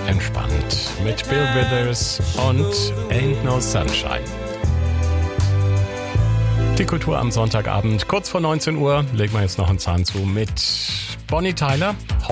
entspannt mit Bill Withers und Ain't No Sunshine. Die Kultur am Sonntagabend, kurz vor 19 Uhr, legen wir jetzt noch einen Zahn zu mit Bonnie Tyler.